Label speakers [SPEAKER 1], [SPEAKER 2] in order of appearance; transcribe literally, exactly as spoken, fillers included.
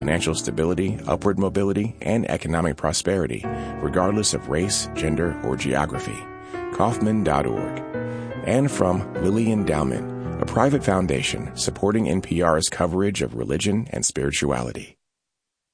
[SPEAKER 1] financial stability, upward mobility, and economic prosperity, regardless of race, gender, or geography. Kaufman dot org. And from Lilly Endowment, a private foundation supporting N P R's coverage of religion and spirituality.